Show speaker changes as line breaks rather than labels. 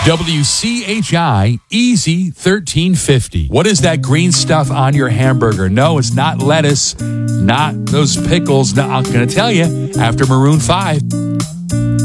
WCHI Easy 1350. What is that green stuff on your hamburger? No, it's not lettuce, not those pickles. No, I'm going to tell you after Maroon 5.